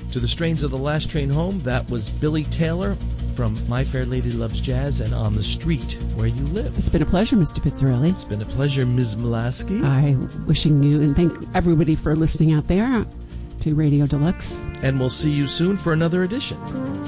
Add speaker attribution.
Speaker 1: To the strains of The Last Train Home, that was Billy Taylor from My Fair Lady Loves Jazz and On the Street Where You Live.
Speaker 2: It's been a pleasure, Mr. Pizzarelli.
Speaker 1: It's been a pleasure, Ms. Mulaski.
Speaker 2: I'm wishing you, and thank everybody for listening out there to Radio Deluxe.
Speaker 1: And we'll see you soon for another edition.